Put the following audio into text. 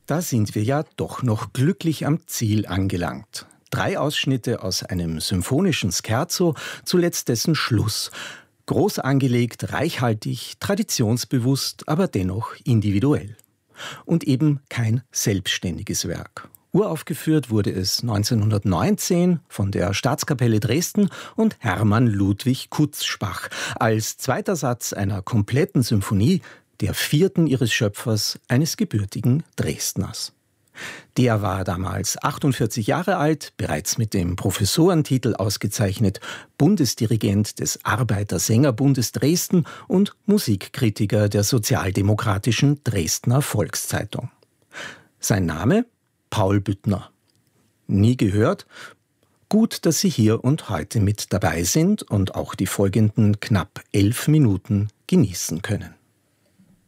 Da sind wir ja doch noch glücklich am Ziel angelangt. 3 Ausschnitte aus einem symphonischen Scherzo, zuletzt dessen Schluss. Groß angelegt, reichhaltig, traditionsbewusst, aber dennoch individuell. Und eben kein selbstständiges Werk. Uraufgeführt wurde es 1919 von der Staatskapelle Dresden und Hermann Ludwig Kutzschbach als zweiter Satz einer kompletten Symphonie, der 4. ihres Schöpfers, eines gebürtigen Dresdners. Der war damals 48 Jahre alt, bereits mit dem Professorentitel ausgezeichnet, Bundesdirigent des Arbeiter-Sänger-Bundes Dresden und Musikkritiker der sozialdemokratischen Dresdner Volkszeitung. Sein Name? Paul Büttner. Nie gehört? Gut, dass Sie hier und heute mit dabei sind und auch die folgenden knapp 11 Minuten genießen können.